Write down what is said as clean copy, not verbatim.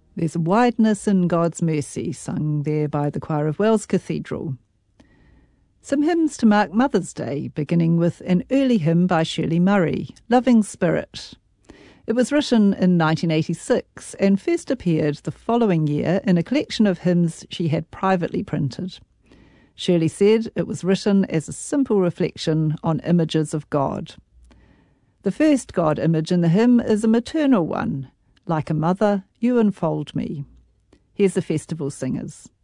There's a wideness in God's mercy, sung there by the choir of Wells Cathedral. Some hymns to mark Mother's Day, beginning with an early hymn by Shirley Murray, Loving Spirit. It was written in 1986 and first appeared the following year in a collection of hymns she had privately printed. Shirley said it was written as a simple reflection on images of God. The first God image in the hymn is a maternal one. Like a mother, you enfold me. Here's the Festival Singers.